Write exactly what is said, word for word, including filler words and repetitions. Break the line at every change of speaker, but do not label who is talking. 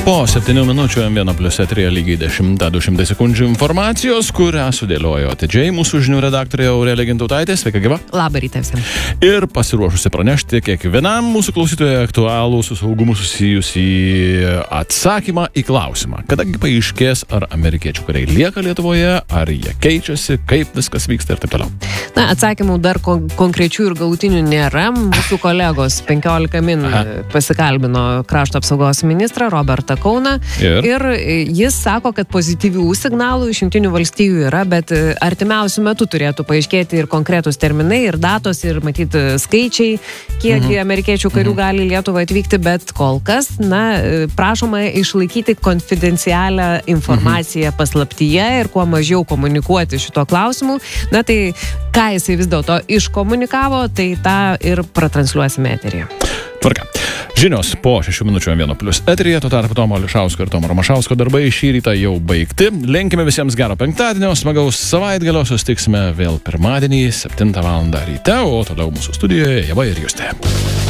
Po septynių minučių M vienas plius eteryje lygiai dešimtą du šimtai sekundžių informacijos, kurią sudėliojo atidžiai mūsų žinių redaktorė Aurelija Gintautaitė. Sveika, gyva.
Labą rytą visiems.
Ir pasiruošusi pranešti kiekvienam mūsų klausytojui aktualų su saugumu susijusį atsakymą į klausimą. Kadangi paaiškės, ar amerikiečių kariai lieka Lietuvoje, ar jie keičiasi, kaip viskas vyksta ir taip toliau.
Na, atsakymų dar kon konkrečių ir galutinių nėra. Mūsų kolegos penkiolika min Aha. pasikalbino krašto apsaugos ministrą Robertą Kauną ir? ir jis sako, kad pozityvių signalų iš Jungtinių valstijų yra, bet artimiausių metų turėtų paaiškėti ir konkretus terminai, ir datos, ir matyti skaičiai, kiek mhm. amerikiečių karių mhm. gali Lietuvą atvykti, bet kol kas, na, prašoma išlaikyti konfidencialią informaciją mhm. paslaptyje ir kuo mažiau komunikuoti šito klausimu. Na, tai ką jisai vis dėlto iškomunikavo, tai tą ir pratransliuosime eteryje.
Tvarka. Žinios po šešių minučių M vienas plius eteryje, tuo tarpu Tomo Ališausko ir Tomo Romašausko darbai šį rytą jau baigti. Linkime visiems gero penktadienio, smagaus savaitgalio, susitiksime vėl pirmadienį septintą valandą ryte, o toliau mūsų studijoje Ieva ir Justė.